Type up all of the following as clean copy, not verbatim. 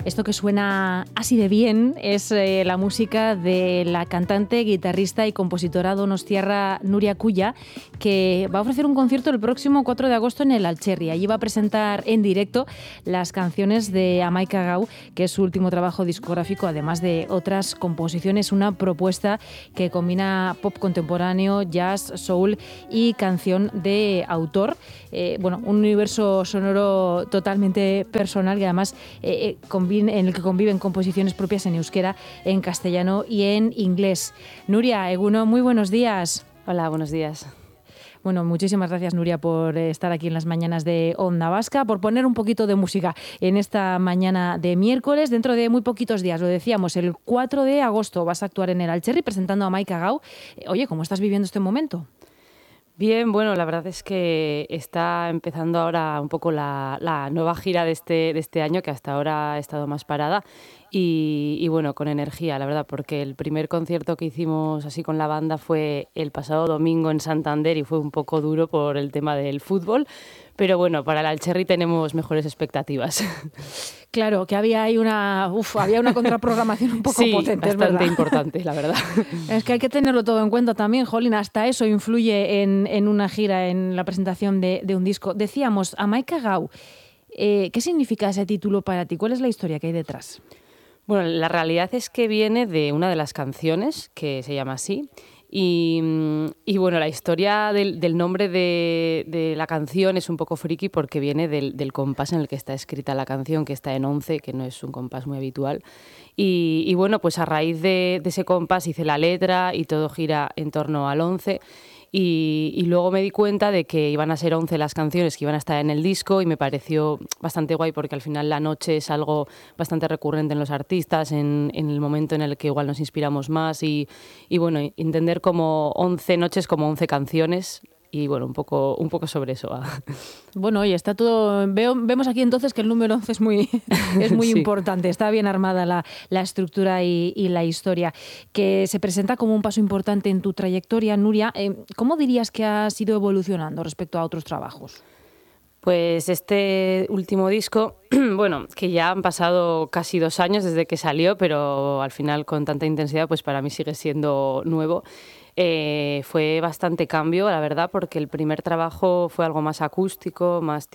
Esto que suena así de bien es la música de la cantante, guitarrista y compositora donostiarra Nuria Culla, que va a ofrecer un concierto el próximo 4 de agosto en el Alcherri. Allí va a presentar en directo las canciones de Amaika Gau, que es su último trabajo discográfico, además de otras composiciones, una propuesta que combina pop contemporáneo, jazz, soul y canción de autor. Un universo sonoro totalmente personal y además en el que conviven composiciones propias en euskera, en castellano y en inglés. Nuria, Eguno, muy buenos días. Hola, buenos días. Bueno, muchísimas gracias, Nuria, por estar aquí en las mañanas de Onda Vasca, por poner un poquito de música en esta mañana de miércoles. Dentro de muy poquitos días, lo decíamos, el 4 de agosto vas a actuar en el Alcherri presentando a Amaika Gau. Oye, ¿cómo estás viviendo este momento? Bien, bueno, la verdad es que está empezando ahora un poco la nueva gira de este año, que hasta ahora ha estado más parada y bueno, con energía, la verdad, porque el primer concierto que hicimos así con la banda fue el pasado domingo en Santander y fue un poco duro por el tema del fútbol, pero bueno, para el Alcherri tenemos mejores expectativas. Claro, que había ahí una contraprogramación un poco potente, es bastante verdad. Importante, la verdad. Es que hay que tenerlo todo en cuenta también, Jolín, hasta eso influye en una gira, en la presentación de un disco. Decíamos, Amaika Gau, ¿qué significa ese título para ti? ¿Cuál es la historia que hay detrás? Bueno, la realidad es que viene de una de las canciones, que se llama así, y bueno, la historia del nombre de la canción es un poco friki porque viene del compás en el que está escrita la canción, que está en 11, que no es un compás muy habitual. Y bueno, pues a raíz de ese compás hice la letra y todo gira en torno al 11. Y luego me di cuenta de que iban a ser 11 las canciones que iban a estar en el disco y me pareció bastante guay porque al final la noche es algo bastante recurrente en los artistas, en el momento en el que igual nos inspiramos más y bueno, entender como 11 noches como 11 canciones. Y bueno, un poco sobre eso va. Bueno, oye, está todo. Vemos aquí entonces que el número 11 es muy sí. Importante. Está bien armada la estructura y la historia. Que se presenta como un paso importante en tu trayectoria, Nuria. ¿Cómo dirías que has ido evolucionando respecto a otros trabajos? Pues este último disco, bueno, que ya han pasado casi 2 años desde que salió, pero al final con tanta intensidad, pues para mí sigue siendo nuevo. Fue bastante cambio, la verdad, porque el primer trabajo fue algo más acústico, más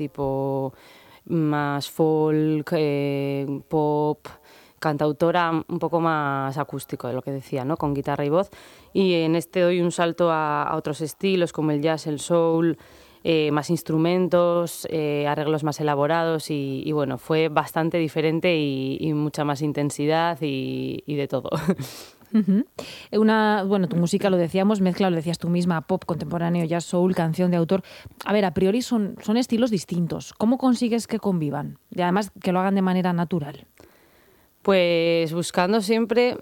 folk, pop, cantautora, un poco más acústico de lo que decía, ¿no? Con guitarra y voz. Y en este doy un salto a otros estilos como el jazz, el soul, más instrumentos, arreglos más elaborados y bueno, fue bastante diferente y mucha más intensidad y de todo. Uh-huh. Tu música, lo decíamos, mezcla, lo decías tú misma, pop, contemporáneo, jazz, soul, canción de autor. A ver, a priori son estilos distintos. ¿Cómo consigues que convivan? Y además que lo hagan de manera natural. Pues buscando siempre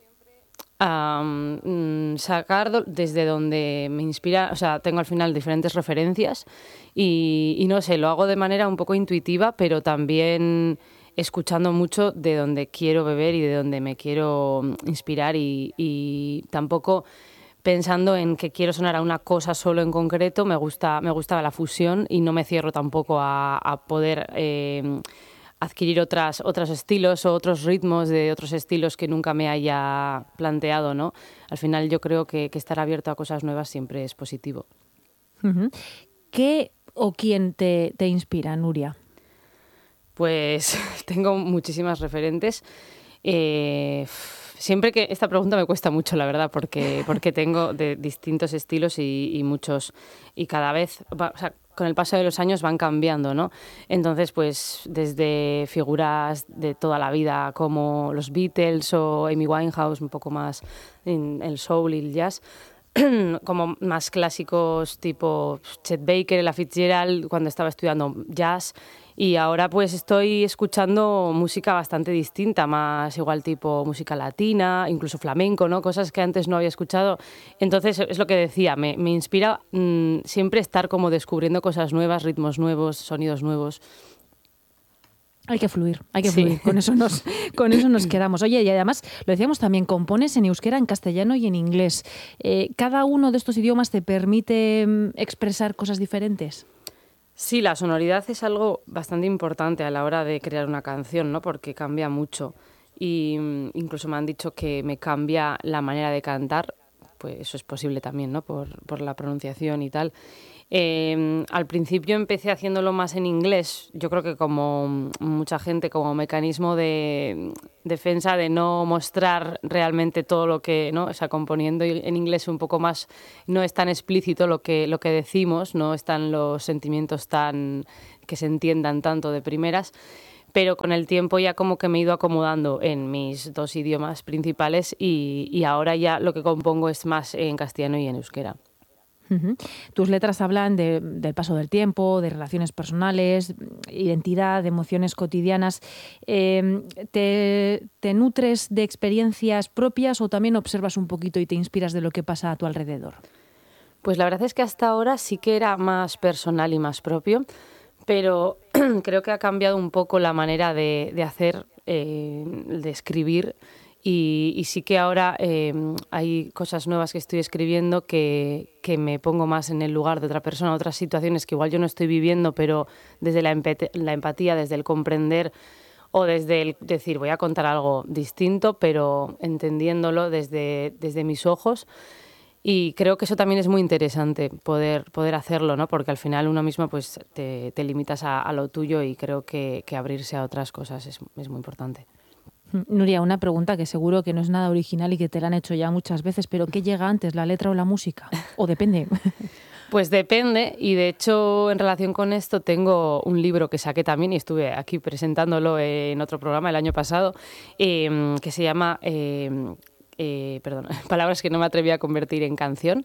sacar desde donde me inspira, o sea, tengo al final diferentes referencias y no sé, lo hago de manera un poco intuitiva, pero también escuchando mucho de donde quiero beber y de donde me quiero inspirar y tampoco pensando en que quiero sonar a una cosa solo en concreto. Me gusta la fusión y no me cierro tampoco a poder adquirir otros estilos o otros ritmos de otros estilos que nunca me haya planteado, ¿no? Al final yo creo que estar abierto a cosas nuevas siempre es positivo. Uh-huh. ¿Qué o quién te inspira, Nuria? Pues tengo muchísimas referentes. Siempre que esta pregunta me cuesta mucho, la verdad, porque tengo de distintos estilos y muchos, y cada vez, con el paso de los años van cambiando, ¿no? Entonces, pues desde figuras de toda la vida como los Beatles o Amy Winehouse, un poco más en el soul y el jazz, como más clásicos tipo Chet Baker, Ella Fitzgerald, cuando estaba estudiando jazz. Y ahora pues estoy escuchando música bastante distinta, más igual tipo música latina, incluso flamenco, ¿no? Cosas que antes no había escuchado. Entonces es lo que decía, me inspira siempre estar como descubriendo cosas nuevas, ritmos nuevos, sonidos nuevos. Hay que fluir. Con eso nos quedamos. Oye, y además, lo decíamos también, compones en euskera, en castellano y en inglés. ¿Cada uno de estos idiomas te permite expresar cosas diferentes? Sí, la sonoridad es algo bastante importante a la hora de crear una canción, ¿no? Porque cambia mucho. Y incluso me han dicho que me cambia la manera de cantar, pues eso es posible también, ¿no? Por la pronunciación y tal. Al principio empecé haciéndolo más en inglés, yo creo que como mucha gente, como mecanismo de defensa de no mostrar realmente todo lo que, ¿no? O sea, componiendo en inglés un poco más, no es tan explícito lo que decimos, no están los sentimientos tan que se entiendan tanto de primeras, pero con el tiempo ya como que me he ido acomodando en mis dos idiomas principales y ahora ya lo que compongo es más en castellano y en euskera. Uh-huh. Tus letras hablan del paso del tiempo, de relaciones personales, identidad, de emociones cotidianas. ¿Te nutres de experiencias propias o también observas un poquito y te inspiras de lo que pasa a tu alrededor? Pues la verdad es que hasta ahora sí que era más personal y más propio, pero creo que ha cambiado un poco la manera de hacer, de escribir. Y sí que ahora hay cosas nuevas que estoy escribiendo que me pongo más en el lugar de otra persona, otras situaciones que igual yo no estoy viviendo, pero desde la empatía, desde el comprender o desde el decir voy a contar algo distinto, pero entendiéndolo desde mis ojos. Y creo que eso también es muy interesante, poder hacerlo, ¿no? Porque al final uno mismo pues, te limitas a lo tuyo y creo que abrirse a otras cosas es muy importante. Nuria, una pregunta que seguro que no es nada original y que te la han hecho ya muchas veces, pero ¿qué llega antes, la letra o la música? ¿O depende? Pues depende, y de hecho en relación con esto tengo un libro que saqué también y estuve aquí presentándolo en otro programa el año pasado, que se llama Palabras que no me atreví a convertir en canción.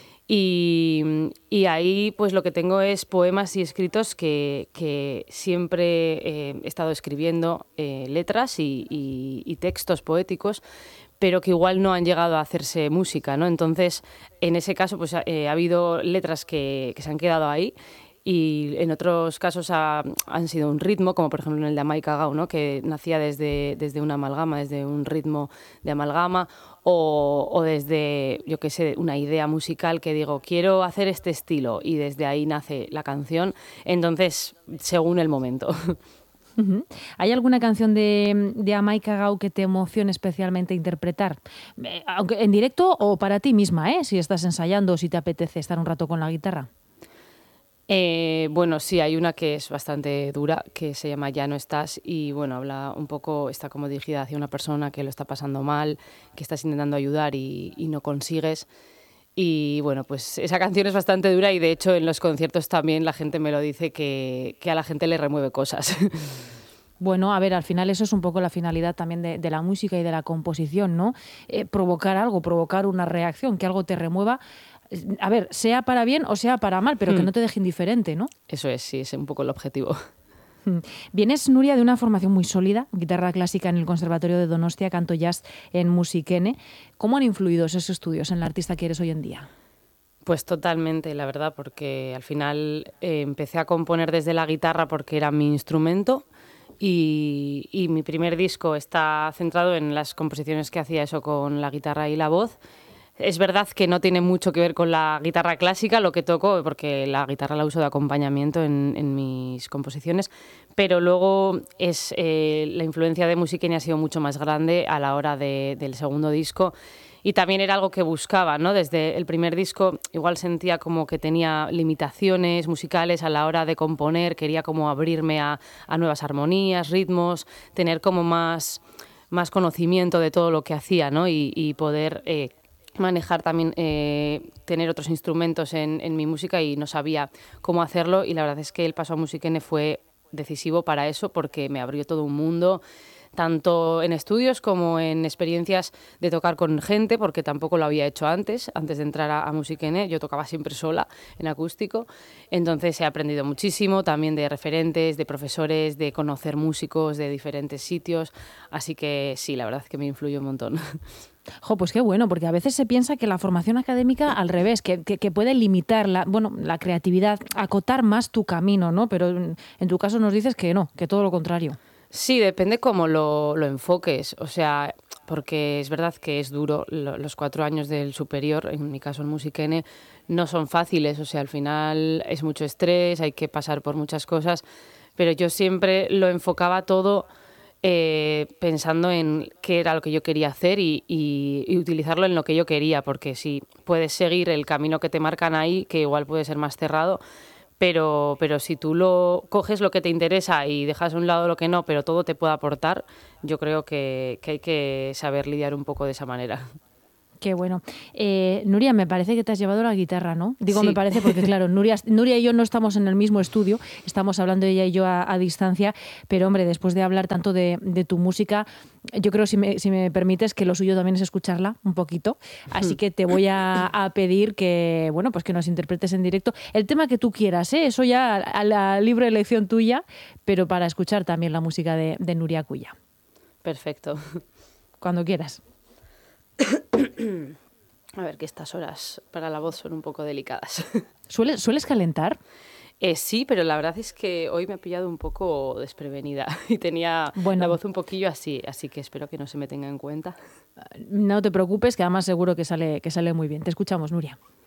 Y ahí pues lo que tengo es poemas y escritos que siempre he estado escribiendo, letras y textos poéticos, pero que igual no han llegado a hacerse música, ¿no? Entonces, en ese caso pues ha habido letras que se han quedado ahí y en otros casos han sido un ritmo, como por ejemplo en el de Amaika Gau, ¿no? Que nacía desde una amalgama, desde un ritmo de amalgama o desde, yo qué sé, una idea musical que digo, quiero hacer este estilo y desde ahí nace la canción, entonces, según el momento. Uh-huh. ¿Hay alguna canción de Amaika Gau que te emocione especialmente interpretar? Aunque en directo o para ti misma, si estás ensayando o si te apetece estar un rato con la guitarra. Bueno, sí, hay una que es bastante dura, que se llama Ya no estás y bueno, habla un poco, está como dirigida hacia una persona que lo está pasando mal, que estás intentando ayudar y no consigues. Y bueno, pues esa canción es bastante dura y de hecho en los conciertos también la gente me lo dice que a la gente le remueve cosas. Bueno, a ver, al final eso es un poco la finalidad también de la música y de la composición, ¿no? Provocar algo, provocar una reacción, que algo te remueva. A ver, sea para bien o sea para mal, pero que no te deje indiferente, ¿no? Eso es, sí, es un poco el objetivo. Vienes, Nuria, de una formación muy sólida, guitarra clásica en el Conservatorio de Donostia, canto jazz en Musikene. ¿Cómo han influido esos estudios en la artista que eres hoy en día? Pues totalmente, la verdad, porque al final empecé a componer desde la guitarra porque era mi instrumento y mi primer disco está centrado en las composiciones que hacía eso con la guitarra y la voz. Es verdad que no tiene mucho que ver con la guitarra clásica, lo que toco, porque la guitarra la uso de acompañamiento en mis composiciones, pero luego la influencia de Musikene ha sido mucho más grande a la hora del segundo disco y también era algo que buscaba, ¿no? Desde el primer disco igual sentía como que tenía limitaciones musicales a la hora de componer, quería como abrirme a nuevas armonías, ritmos, tener como más conocimiento de todo lo que hacía, ¿no? Y poder manejar también, tener otros instrumentos en mi música y no sabía cómo hacerlo y la verdad es que el paso a Musikene fue decisivo para eso porque me abrió todo un mundo, tanto en estudios como en experiencias de tocar con gente, porque tampoco lo había hecho antes de entrar a Musikene, yo tocaba siempre sola en acústico, entonces he aprendido muchísimo también de referentes, de profesores, de conocer músicos de diferentes sitios, así que sí, la verdad es que me influyó un montón. Jo, pues qué bueno, porque a veces se piensa que la formación académica al revés, que puede limitar la creatividad, acotar más tu camino, ¿no? Pero en tu caso nos dices que no, que todo lo contrario. Sí, depende cómo lo enfoques. O sea, porque es verdad que es duro. Los 4 años del superior, en mi caso en Musikene, no son fáciles. O sea, al final es mucho estrés, hay que pasar por muchas cosas, pero yo siempre lo enfocaba todo pensando en qué era lo que yo quería hacer y utilizarlo en lo que yo quería, porque si puedes seguir el camino que te marcan ahí, que igual puede ser más cerrado, pero si tú coges lo que te interesa y dejas a un lado lo que no, pero todo te puede aportar, yo creo que hay que saber lidiar un poco de esa manera. Qué bueno. Nuria, me parece que te has llevado la guitarra, ¿no? Digo, Sí. Me parece porque, claro, Nuria y yo no estamos en el mismo estudio, estamos hablando ella y yo a distancia, pero, hombre, después de hablar tanto de tu música, yo creo, si me permites, que lo suyo también es escucharla un poquito. Así que te voy a pedir que, bueno, pues que nos interpretes en directo el tema que tú quieras, ¿eh? Eso ya a la libre elección tuya, pero para escuchar también la música de Nuria Cuya. Perfecto. Cuando quieras. A ver, que estas horas para la voz son un poco delicadas. ¿Sueles calentar? Sí, pero la verdad es que hoy me ha pillado un poco desprevenida y tenía la voz un poquillo así que espero que no se me tenga en cuenta. No te preocupes, que además seguro que sale muy bien. Te escuchamos, Nuria.